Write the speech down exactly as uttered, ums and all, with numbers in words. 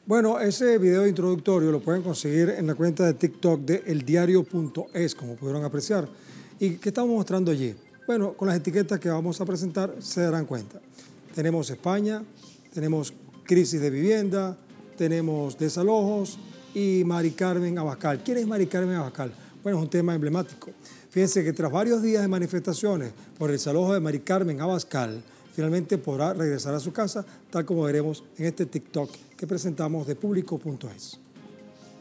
Bueno, ese video introductorio lo pueden conseguir en la cuenta de TikTok de eldiario punto es, como pudieron apreciar. ¿Y qué estamos mostrando allí? Bueno, con las etiquetas que vamos a presentar se darán cuenta. Tenemos España, tenemos crisis de vivienda, tenemos desalojos y Mari Carmen Abascal. ¿Quién es Mari Carmen Abascal? Bueno, es un tema emblemático. Fíjense que tras varios días de manifestaciones por el desalojo de Mari Carmen Abascal, finalmente podrá regresar a su casa, tal como veremos en este TikTok que presentamos de público punto es.